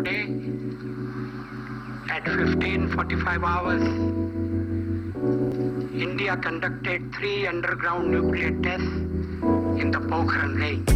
today at 15:45 hours, India conducted 3 underground nuclear tests in the Pokhran range.